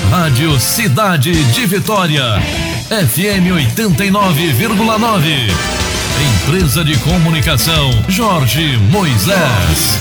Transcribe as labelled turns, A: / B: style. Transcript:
A: Rádio Cidade de Vitória, FM 89,9. Empresa de Comunicação Jorge Moisés.